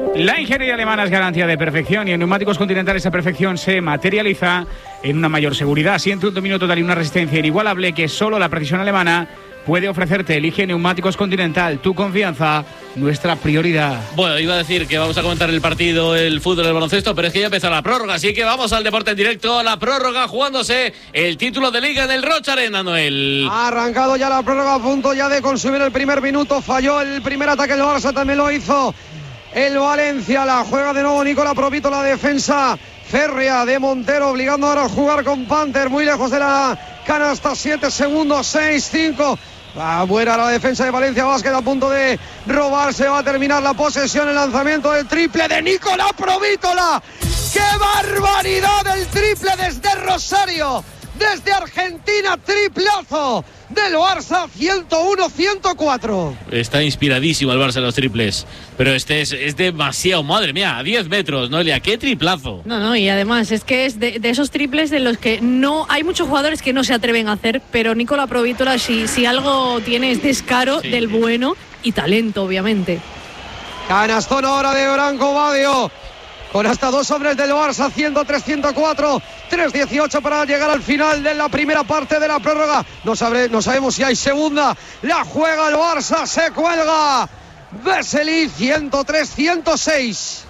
La ingeniería alemana es garantía de perfección y en Neumáticos Continental esa perfección se materializa en una mayor seguridad. Siente un dominio total y una resistencia inigualable que solo la precisión alemana puede ofrecerte. Elige Neumáticos Continental, tu confianza, nuestra prioridad. Bueno, iba a decir que vamos a comentar el partido, el fútbol, el baloncesto, pero es que ya empezó la prórroga, así que vamos al deporte en directo. La prórroga jugándose el título de Liga en el Rocha Arena, Noel. Ha arrancado ya la prórroga, a punto ya de consumir el primer minuto. Falló el primer ataque el Barça, también lo hizo el Valencia. La juega de nuevo Nicola Provito, la defensa férrea de Montero, obligando ahora a jugar con Panther, muy lejos de la canasta. 7 segundos, 6, 5. Va buena la defensa de Valencia Basket, a punto de robarse. Va a terminar la posesión, el lanzamiento del triple de Nicola Provítola. ¡Qué barbaridad el triple desde Rosario! Desde Argentina, triplazo del Barça, 101-104. Está inspiradísimo el Barça en los triples, pero este es demasiado, madre mía, a 10 metros, Noelia, qué triplazo. No, y además es que es de esos triples de los que no hay muchos jugadores que no se atreven a hacer, pero Nicola Provítola si algo tiene es descaro, sí, del bueno y talento, obviamente. Canastón ahora de Branco Badio, con hasta 2 hombres del Barça, 103-104, 3:18 para llegar al final de la primera parte de la prórroga. No sabemos si hay segunda. La juega el Barça, se cuelga Vesely, 103-106.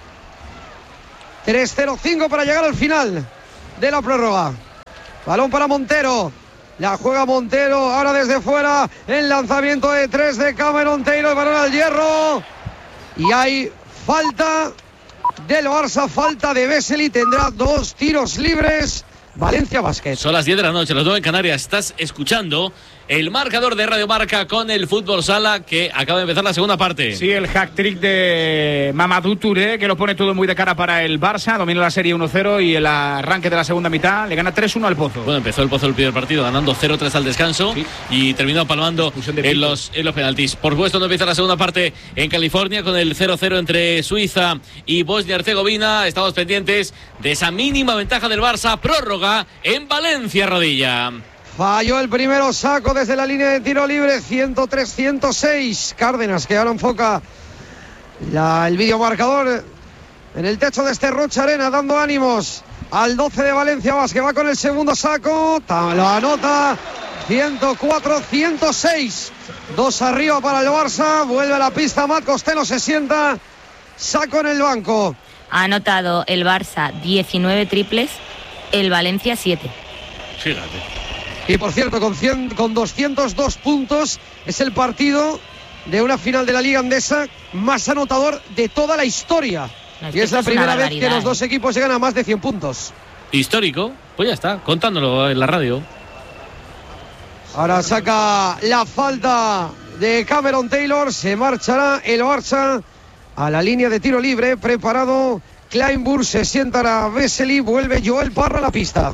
3:05 para llegar al final de la prórroga. Balón para Montero. La juega Montero, ahora desde fuera. El lanzamiento de 3 de Cameron Taylor, balón al hierro. Y hay falta del Barça, falta de Vesely, tendrá 2 tiros libres Valencia Basket. Son las 10 de la noche, las 9 en Canarias. Estás escuchando el marcador de Radio Marca con el Fútbol Sala, que acaba de empezar la segunda parte. Sí, el hack-trick de Mamadou Touré, que lo pone todo muy de cara para el Barça. Domina la serie 1-0 y el arranque de la segunda mitad le gana 3-1 al Pozo. Bueno, empezó el Pozo el primer partido ganando 0-3 al descanso, sí, y terminó palmando en los penaltis. Por supuesto, no empieza la segunda parte en California con el 0-0 entre Suiza y Bosnia-Herzegovina. Estamos pendientes de esa mínima ventaja del Barça. Prórroga en Valencia, Rodilla. Falló el primero, Saco desde la línea de tiro libre, 103-106. Cárdenas, que ahora enfoca el videomarcador en el techo de este Rocha Arena, dando ánimos al 12 de Valencia Basket, que va con el segundo Saco, lo anota, 104-106. 2 arriba para el Barça, vuelve a la pista Matt Costello, se sienta, Saco en el banco. Ha anotado el Barça 19 triples, el Valencia 7. Fíjate. Y por cierto, con 202 puntos, es el partido de una final de la Liga Andesa más anotador de toda la historia. Y es la primera vez que los dos equipos llegan a más de 100 puntos. Histórico, pues ya está, contándolo en la radio. Ahora saca la falta de Cameron Taylor, se marchará el Barça a la línea de tiro libre, preparado Kleinburg, se sienta a Vesely, vuelve Joel Parra a la pista.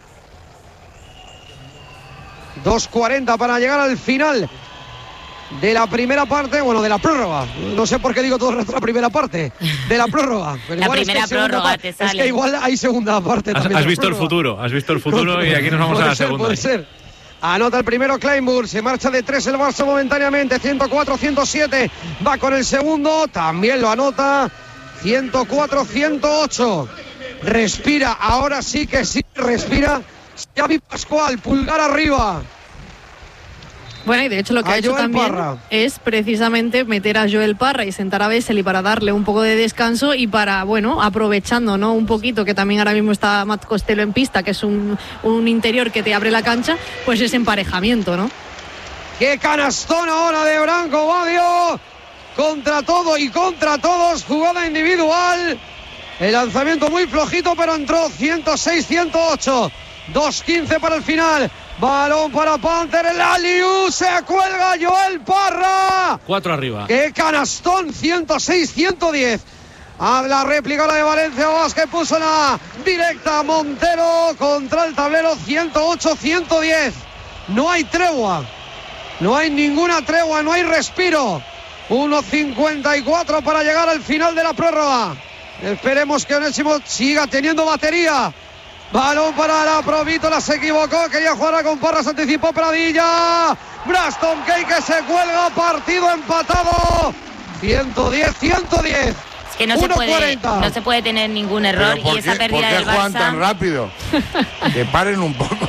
2:40 para llegar al final de la primera parte, bueno, de la prórroga. No sé por qué digo todo el resto de la primera parte de la prórroga. La primera prórroga te sale. Es que igual hay segunda parte también. Has visto el futuro y aquí nos vamos a la segunda. Puede ser. Anota el primero Kleinburg, se marcha de 3 el Barça momentáneamente, 104-107. Va con el segundo, también lo anota, 104-108. Respira, ahora sí que sí, respira Xavi Pascual, pulgar arriba. Bueno, y de hecho lo que ha hecho también es precisamente meter a Joel Parra y sentar a Vesely para darle un poco de descanso y para, bueno, aprovechando, ¿no?, un poquito que también ahora mismo está Matt Costello en pista, que es un interior que te abre la cancha, pues ese emparejamiento, ¿no? ¡Qué canastón ahora de Branco Badio! Contra todo y contra todos, jugada individual. El lanzamiento muy flojito, pero entró, 106-108. 2:15 para el final. Balón para Panther, el alley-oop, se cuelga Joel Parra. 4 arriba. ¡Qué canastón! 106-110. A la réplica la de Valencia Basket, puso la directa Montero contra el tablero, 108-110. No hay tregua. No hay ninguna tregua, no hay respiro. 1:54 para llegar al final de la prórroga. Esperemos que Onésimo siga teniendo batería. Balón para la Provítola, se equivocó, quería jugar con Parra, se anticipó Pradilla. Braston Key que se cuelga, partido empatado. 110-110. que no se puede tener ningún error y esa pérdida del Barça. ¿Por qué juegan tan rápido? Que paren un poco.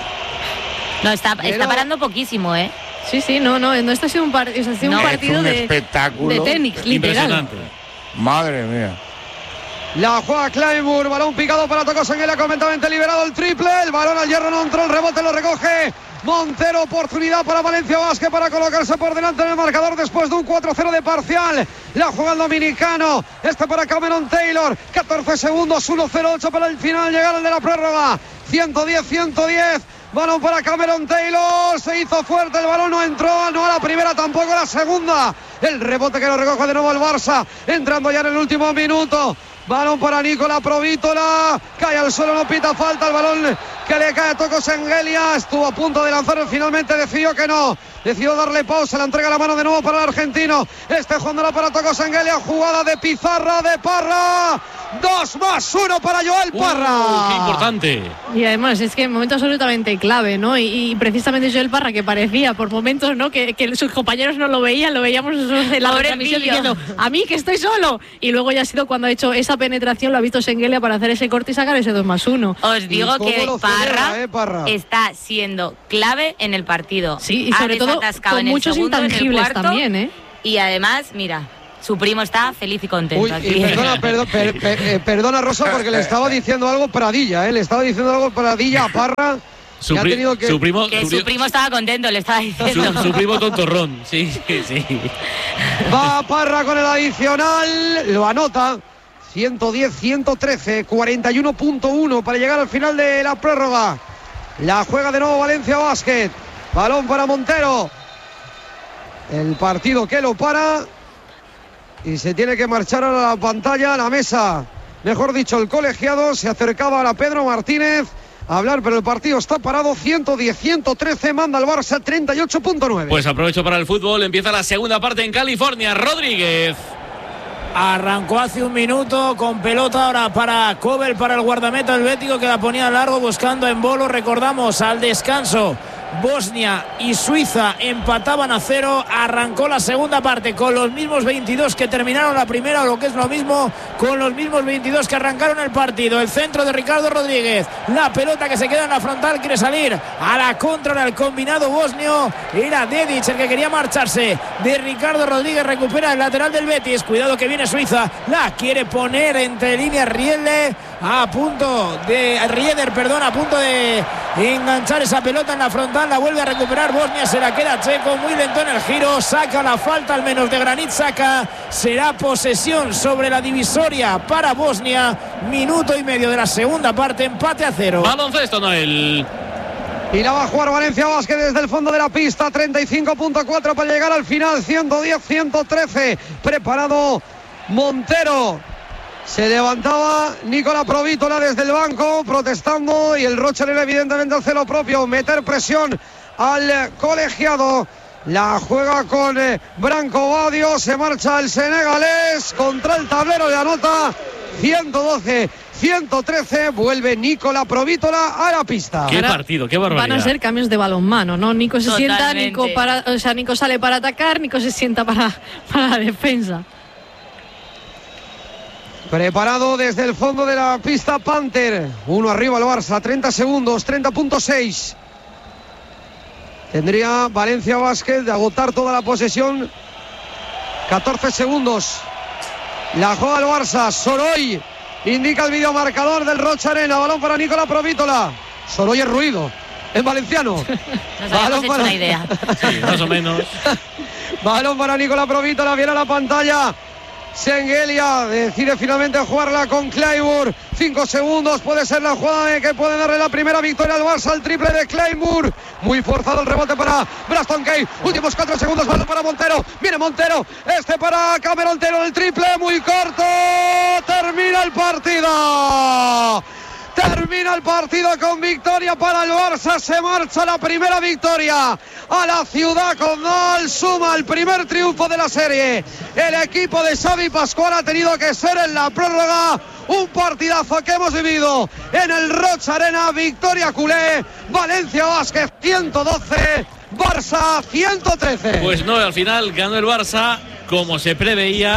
No, está parando poquísimo, ¿eh? Sí, no está siendo un partido, es un espectáculo de tenis, literal. Madre mía. La juega Claymore, balón picado para Toko Sengelia, completamente liberado el triple, el balón al hierro no entró, el rebote lo recoge Montero, oportunidad para Valencia Basket para colocarse por delante en el marcador después de un 4-0 de parcial. La juega el dominicano, para Cameron Taylor, 14 segundos, 1-0-8 para el final, llegar al de la prórroga, 110. Balón para Cameron Taylor, se hizo fuerte, el balón no entró, no a la primera, tampoco a la segunda. El rebote que lo recoge de nuevo el Barça, entrando ya en el último minuto. Balón para Nicola Provítola, cae al suelo, no pita falta, el balón que le cae a Toko Sengelia, estuvo a punto de lanzarlo, finalmente decidió que no, decidió darle pausa, la entrega la mano de nuevo para el argentino, jugándola para Toko Sengelia, jugada de pizarra de Parra, 2+1 para Joel Parra. ¡Qué importante! Y además es que en momento absolutamente clave, ¿no? Y precisamente Joel Parra, que parecía por momentos, ¿no? Que sus compañeros no lo veían, lo veíamos en la retransmisión diciendo, a mí que estoy solo, y luego ya ha sido cuando ha hecho esa penetración, lo ha visto Sengelia para hacer ese corte y sacar ese 2+1. Os digo que Parra está siendo clave en el partido. Sí, y sobre todo con muchos intangibles también, ¿eh? Y además, mira, su primo está feliz y contento. Uy, y perdona Rosa, porque le estaba diciendo algo Pradilla, le estaba diciendo algo Pradilla a Parra. Su primo estaba contento, le estaba diciendo. Su primo tontorrón, sí. Va Parra con el adicional, lo anota. 110-113, 41.1 para llegar al final de la prórroga. La juega de nuevo Valencia Basket. Balón para Montero. El partido que lo para. Y se tiene que marchar a la pantalla, a la mesa. Mejor dicho, el colegiado se acercaba a Pedro Martínez a hablar, pero el partido está parado. 110-113, manda el Barça 38.9. Pues aprovecho para el fútbol. Empieza la segunda parte en California. Rodríguez. Arrancó hace un minuto con pelota ahora para Kovel, para el guardameta helvético que la ponía largo buscando en Bolo. Recordamos, al descanso Bosnia y Suiza empataban a 0. Arrancó la segunda parte con los mismos 22 que terminaron la primera, o lo que es lo mismo, con los mismos 22 que arrancaron el partido. El centro de Ricardo Rodríguez, la pelota que se queda en la frontal, quiere salir a la contra del combinado bosnio. Era Dedic el que quería marcharse de Ricardo Rodríguez. Recupera el lateral del Betis, cuidado que viene Suiza, la quiere poner entre líneas Rieder, a punto de enganchar esa pelota en la frontal. La vuelve a recuperar Bosnia, se la queda Checo, muy lento en el giro, saca la falta al menos de Granit Xhaka. Será posesión sobre la divisoria para Bosnia. Minuto y medio de la segunda parte, empate a 0. Baloncesto, Noel. Y la va a jugar Valencia Basket desde el fondo de la pista, 35.4 para llegar al final, 110-113. Preparado Montero. Se levantaba Nicola Provítola desde el banco protestando, y el Rochester evidentemente hace lo propio, meter presión al colegiado. La juega con Branco Badio, se marcha el senegalés contra el tablero de anota. 112-113, vuelve Nicola Provítola a la pista. Qué partido, qué barbaridad. Van a ser cambios de balonmano, ¿no? Nico se sienta, Nico sale para atacar, Nico se sienta para la defensa. Preparado desde el fondo de la pista Panther. Uno arriba el Barça, 30 segundos, 30.6. Tendría Valencia Basket de agotar toda la posesión. 14 segundos. La juega el Barça. Soroy indica el videomarcador del Rocha Arena. Balón para Nicola Provítola. Soroy es ruido, en valenciano. Nos habíamos hecho una idea. Sí, más o menos. Balón para Nicola Provítola, viene a la pantalla. Sengelia decide finalmente jugarla con Claymore. 5 segundos, puede ser la jugada que puede darle la primera victoria al Barça. El triple de Claymore, muy forzado el rebote para Braston Kay. Últimos 4 segundos, balón para Montero. Viene Montero, para Cameron Taylor, el triple muy corto. Termina el partido. Termina el partido con victoria para el Barça. Se marcha la primera victoria a la ciudad condal. Suma el primer triunfo de la serie. El equipo de Xavi Pascual ha tenido que ser en la prórroga. Un partidazo que hemos vivido en el Rocha Arena. Victoria culé. Valencia Basket 112, Barça 113. Pues no, al final ganó el Barça como se preveía.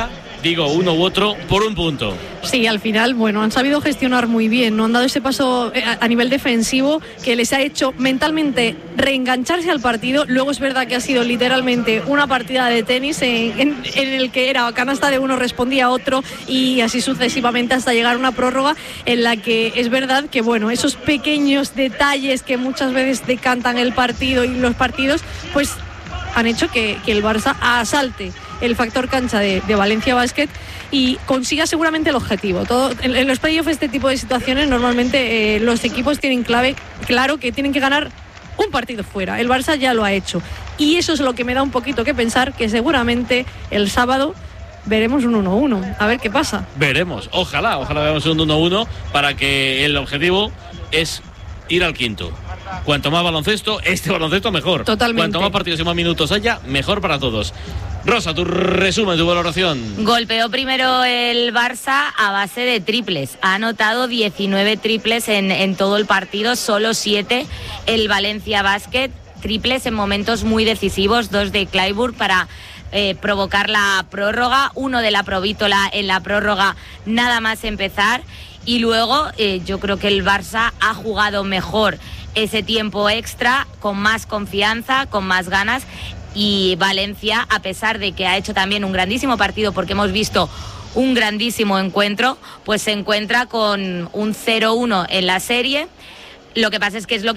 digo, uno u otro por un punto. Sí, al final, bueno, han sabido gestionar muy bien, no han dado ese paso a nivel defensivo que les ha hecho mentalmente reengancharse al partido. Luego es verdad que ha sido literalmente una partida de tenis en el que era canasta de uno, respondía otro y así sucesivamente hasta llegar a una prórroga en la que es verdad que, bueno, esos pequeños detalles que muchas veces decantan el partido y los partidos, pues han hecho que el Barça asalte el factor cancha de Valencia Basket y consiga seguramente el objetivo. En los playoffs, este tipo de situaciones normalmente los equipos tienen claro que tienen que ganar un partido fuera. El Barça ya lo ha hecho y eso es lo que me da un poquito que pensar, que seguramente el sábado veremos un 1-1, a ver qué pasa. Veremos, ojalá veamos un 1-1 para que el objetivo es ir al quinto. Cuanto más baloncesto, baloncesto mejor. Totalmente. Cuanto más partidos y más minutos haya, mejor para todos. Rosa, tu resumen, tu valoración. Golpeó primero el Barça a base de triples. Ha anotado 19 triples en todo el partido, solo 7 el Valencia Basket. Triples en momentos muy decisivos, 2 de Clyburn para provocar la prórroga, 1 de la Provítola en la prórroga nada más empezar. Y luego yo creo que el Barça ha jugado mejor ese tiempo extra, con más confianza, con más ganas, y Valencia, a pesar de que ha hecho también un grandísimo partido, porque hemos visto un grandísimo encuentro, pues se encuentra con un 0-1 en la serie. Lo que pasa es que es lo